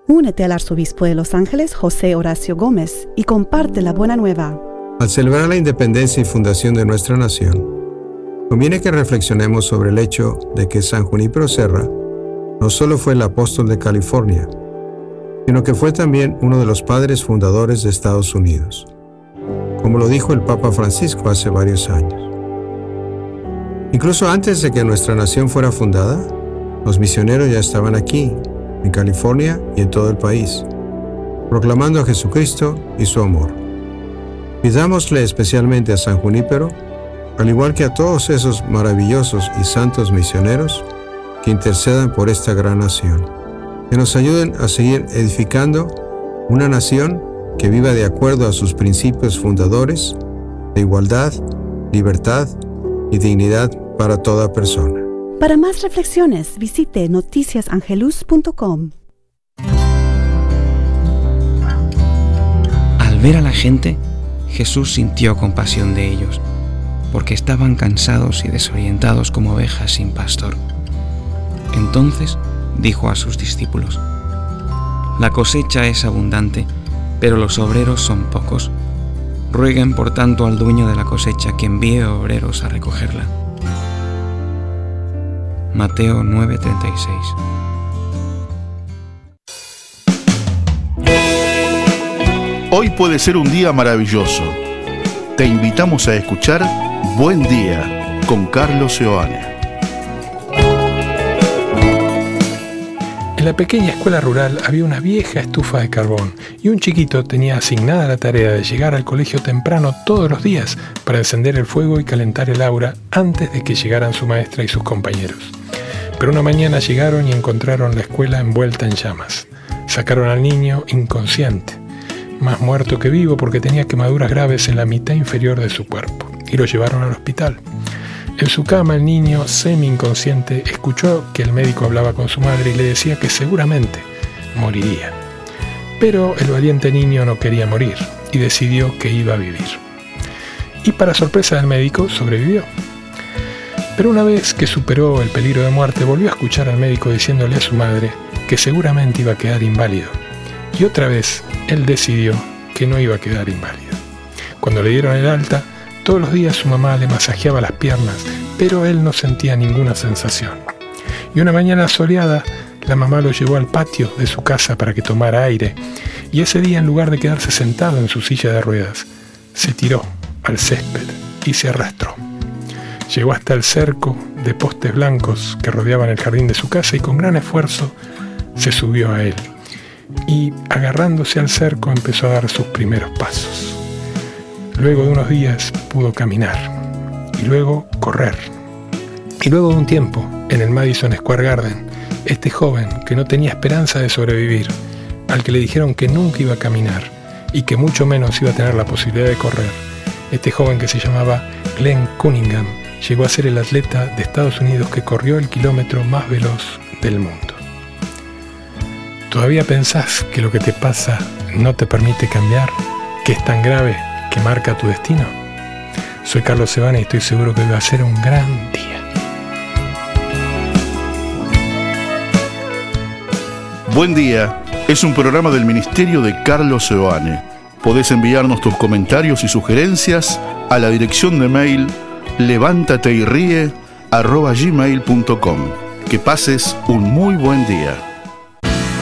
Únete al arzobispo de Los Ángeles, José Horacio Gómez, y comparte la buena nueva. Al celebrar la independencia y fundación de nuestra nación, conviene que reflexionemos sobre el hecho de que San Junípero Serra no solo fue el apóstol de California, sino que fue también uno de los padres fundadores de Estados Unidos, como lo dijo el Papa Francisco hace varios años. Incluso antes de que nuestra nación fuera fundada, los misioneros ya estaban aquí, en California y en todo el país, proclamando a Jesucristo y su amor. Pidámosle especialmente a San Junípero, al igual que a todos esos maravillosos y santos misioneros, que intercedan por esta gran nación, que nos ayuden a seguir edificando una nación que viva de acuerdo a sus principios fundadores de igualdad, libertad y dignidad para toda persona. Para más reflexiones, visite noticiasangelus.com. Al ver a la gente, Jesús sintió compasión de ellos, porque estaban cansados y desorientados como ovejas sin pastor. Entonces dijo a sus discípulos: La cosecha es abundante, pero los obreros son pocos. Rueguen por tanto al dueño de la cosecha que envíe obreros a recogerla. Mateo 9:36. Hoy puede ser un día maravilloso. Te invitamos a escuchar Buen Día con Carlos Seoane. En la pequeña escuela rural había una vieja estufa de carbón y un chiquito tenía asignada la tarea de llegar al colegio temprano todos los días para encender el fuego y calentar el aula antes de que llegaran su maestra y sus compañeros. Pero una mañana llegaron y encontraron la escuela envuelta en llamas. Sacaron al niño inconsciente, más muerto que vivo porque tenía quemaduras graves en la mitad inferior de su cuerpo, y lo llevaron al hospital. En su cama el niño, semi-inconsciente, escuchó que el médico hablaba con su madre y le decía que seguramente moriría. Pero el valiente niño no quería morir y decidió que iba a vivir. Y para sorpresa del médico, sobrevivió. Pero una vez que superó el peligro de muerte, volvió a escuchar al médico diciéndole a su madre que seguramente iba a quedar inválido. Y otra vez, él decidió que no iba a quedar inválido. Cuando le dieron el alta, todos los días su mamá le masajeaba las piernas, pero él no sentía ninguna sensación. Y una mañana soleada, la mamá lo llevó al patio de su casa para que tomara aire, y ese día, en lugar de quedarse sentado en su silla de ruedas, se tiró al césped y se arrastró. Llegó hasta el cerco de postes blancos que rodeaban el jardín de su casa y con gran esfuerzo se subió a él. Y agarrándose al cerco empezó a dar sus primeros pasos. Luego de unos días pudo caminar y luego correr. Y luego de un tiempo, en el Madison Square Garden, este joven que no tenía esperanza de sobrevivir, al que le dijeron que nunca iba a caminar y que mucho menos iba a tener la posibilidad de correr, este joven que se llamaba Glenn Cunningham, llegó a ser el atleta de Estados Unidos que corrió el kilómetro más veloz del mundo. ¿Todavía pensás que lo que te pasa no te permite cambiar? ¿Que es tan grave que marca tu destino? Soy Carlos Seoane y estoy seguro que hoy va a ser un gran día. Buen Día es un programa del Ministerio de Carlos Seoane. Podés enviarnos tus comentarios y sugerencias a la dirección de mail levántateyrie@gmail.com. Que pases un muy buen día.